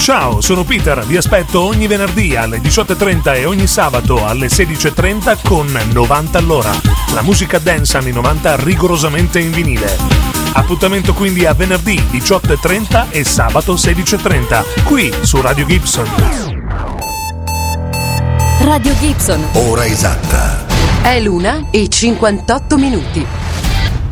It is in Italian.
Ciao, sono Peter, vi aspetto ogni venerdì alle 18.30 e ogni sabato alle 16.30 con 90 all'ora. La musica dance anni 90 rigorosamente in vinile. Appuntamento quindi a venerdì 18.30 e sabato 16.30, qui su Radio Gibson. Radio Gibson. Ora esatta. È l'1:58.